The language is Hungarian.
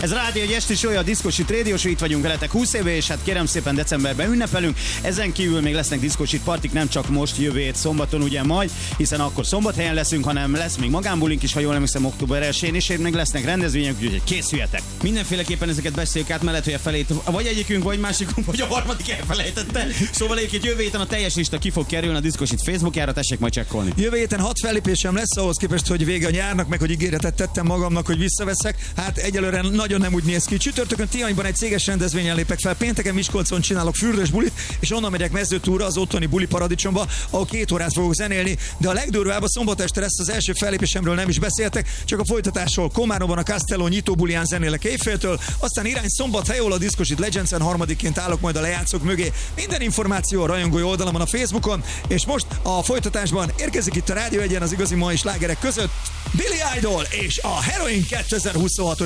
Ez rádió egy esti show, a Diszkósit Radio Show, itt vagyunk veletek 20 éve, és hát kérem szépen decemberben ünnepelünk. Ezen kívül még lesznek Diszkósit partik, nem csak most jövő hét szombaton ugye majd, hiszen akkor Szombathelyen leszünk, hanem lesz még magánbulink is, ha jól emlékszem, október 1-én, és még lesznek rendezvények, úgyhogy készüljetek. Mindenféleképpen ezeket beszéljük át, mellett, hogy a felét vagy egyikünk, vagy másikunk, vagy a harmadik elfelejtette. Szóval egyébként jövő héten a teljes lista ki fog kerülni a Diszkósit Facebookjára, tessék majd csekkolni. Jövő héten 6 fellépésem lesz, ahhoz képest, hogy vége a nyárnak, meg hogy ígéretet tettem magamnak, hogy visszaveszek. Hát egyelőre nagyon nem úgy néz ki. Csütörtökön Tihanyban egy céges rendezvényen lépek fel, pénteken Miskolcon csinálok fürdős bulit, és onnan megyek Mezőtúra, az otthoni buli paradicsomba, ahol 2 órát fogok zenélni, de a legdurvább a szombat este lesz, az első fellépésemről nem is beszéltek, csak a folytatásról. Komáromban a Castello nyitó bulián zenélek éjféltől, aztán irány Szombathely, ahol a Diszkósit Legends-en harmadiként állok majd a lejátszók mögé. Minden információ a rajongói oldalamon a Facebookon, és most a folytatásban érkezik itt a Rádió Egyen az igazi mai slágerek között Billy Idol és a Heroin 2026-os